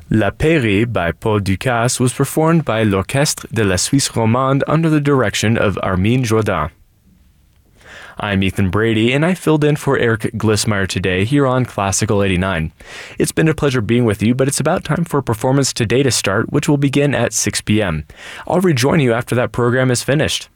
La Pairie by Paul Ducasse was performed by l'Orchestre de la Suisse Romande under the direction of Armin Jourdan. I'm Ethan Brady, and I filled in for Eric Glissmeyer today here on Classical 89. It's been a pleasure being with you, but it's about time for Performance Today to start, which will begin at 6 p.m. I'll rejoin you after that program is finished.